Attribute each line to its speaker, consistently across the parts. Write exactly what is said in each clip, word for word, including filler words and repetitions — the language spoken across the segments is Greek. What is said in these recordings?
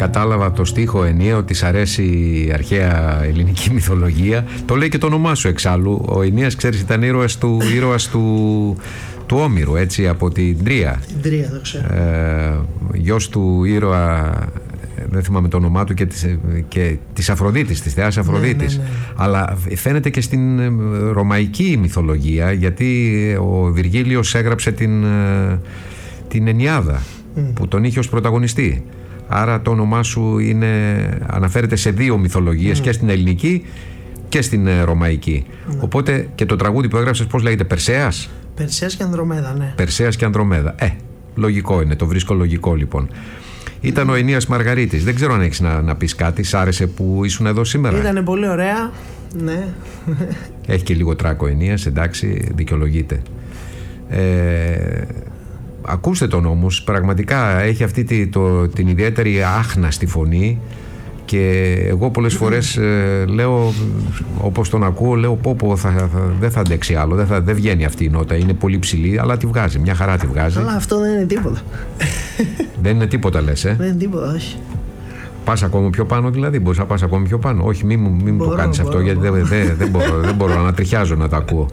Speaker 1: Κατάλαβα το στίχο Ενία ότι της αρέσει η αρχαία ελληνική μυθολογία. Το λέει και το όνομά σου εξάλλου. Ο Ενίας, ξέρεις, ήταν ήρωας του, ήρωας του, του Όμηρου, έτσι, από την Τρία.
Speaker 2: Την Τρία, το ξέρω.
Speaker 1: Ε, γιος του ήρωα, δεν θυμάμαι το όνομά του, και της, και της Αφροδίτης, της θεάς Αφροδίτης. Ναι, ναι, ναι. Αλλά φαίνεται και στην ρωμαϊκή μυθολογία, γιατί ο Βυργίλιος έγραψε την, την Ενιάδα, mm. που τον είχε ως πρωταγωνιστή. Άρα το όνομά σου είναι, αναφέρεται σε δύο μυθολογίες, mm. και στην ελληνική και στην ρωμαϊκή. Mm. Οπότε και το τραγούδι που έγραψες, πώς λέγεται, Περσέας?
Speaker 2: Περσέας και Ανδρομέδα, ναι.
Speaker 1: Περσέας και Ανδρομέδα. Ε, λογικό είναι, το βρίσκω λογικό λοιπόν. Ήταν ο Ενίας Μαργαρίτης. Δεν ξέρω αν έχεις να, να πεις κάτι. Σ' άρεσε που ήσουν εδώ σήμερα?
Speaker 2: Ήτανε πολύ ωραία, ναι.
Speaker 1: Έχει και λίγο τράκο Ενίας, εντάξει, δικαιολογείται. Ε, ακούστε τον όμως, πραγματικά έχει αυτή τη, το, την ιδιαίτερη άχνα στη φωνή, και εγώ πολλές φορές ε, λέω, όπως τον ακούω, λέω πω πω θα, θα, δεν θα αντέξει άλλο, δεν, θα, δεν βγαίνει αυτή η νότα, είναι πολύ ψηλή, αλλά τη βγάζει, μια χαρά τη βγάζει.
Speaker 2: Αλλά αυτό δεν είναι τίποτα.
Speaker 1: Δεν είναι τίποτα, λες, ε?
Speaker 2: Δεν είναι τίποτα, όχι.
Speaker 1: Πας ακόμα πιο πάνω, δηλαδή, μπορείς να πας ακόμα πιο πάνω? Όχι, μην, μην
Speaker 2: μπορώ,
Speaker 1: μου το κάνεις
Speaker 2: μπορώ,
Speaker 1: αυτό,
Speaker 2: μπορώ.
Speaker 1: γιατί δεν, δεν, δεν, μπορώ, δεν μπορώ να ανατριχιάζω να τα ακούω.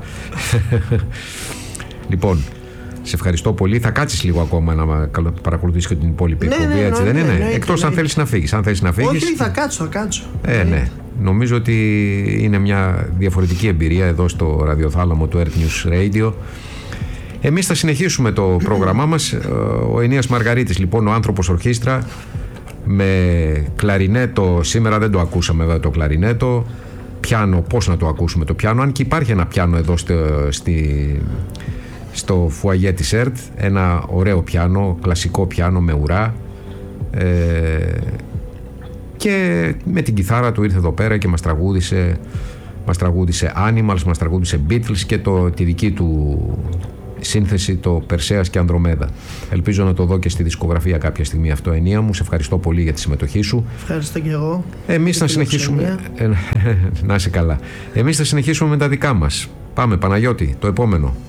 Speaker 1: Λοιπόν, σε ευχαριστώ πολύ. Θα κάτσεις λίγο ακόμα να παρακολουθήσεις και την υπόλοιπη
Speaker 2: ναι,
Speaker 1: εκπομπή,
Speaker 2: ναι,
Speaker 1: έτσι,
Speaker 2: ναι,
Speaker 1: δεν
Speaker 2: ναι,
Speaker 1: είναι?
Speaker 2: ναι,
Speaker 1: Εκτός
Speaker 2: ναι,
Speaker 1: αν
Speaker 2: ναι.
Speaker 1: θέλεις να φύγεις. Αν θέλεις να φύγεις.
Speaker 2: Όχι, θα κάτσω, θα κάτσω.
Speaker 1: Ε, ναι. Νομίζω ότι είναι μια διαφορετική εμπειρία εδώ στο ραδιοθάλαμο του Earth News Radio. Εμείς θα συνεχίσουμε το πρόγραμμά μας. Ο Ενίας Μαργαρίτης, λοιπόν, ο άνθρωπος ορχήστρα, με κλαρινέτο. Σήμερα δεν το ακούσαμε βέβαια το κλαρινέτο. Πιάνο, πώς να το ακούσουμε το πιάνο? Αν και υπάρχει ένα πιάνο εδώ στο, στη, στο φουαγέ της ΕΡΤ, ένα ωραίο πιάνο, κλασικό πιάνο με ουρά. Ε, και με την κιθάρα του ήρθε εδώ πέρα και μας τραγούδισε, μας τραγούδισε Animals, μας τραγούδισε Beatles και το, τη δική του σύνθεση, το Περσέας και Ανδρομέδα. Ελπίζω να το δω και στη δισκογραφία κάποια στιγμή αυτό, Ενία μου. Σε ευχαριστώ πολύ για τη συμμετοχή σου.
Speaker 2: Ευχαριστώ και εγώ.
Speaker 1: Εμείς θα συνεχίσουμε. Ε, να είσαι καλά. Εμείς θα συνεχίσουμε με τα δικά μας. Πάμε, Παναγιώτη, το επόμενο.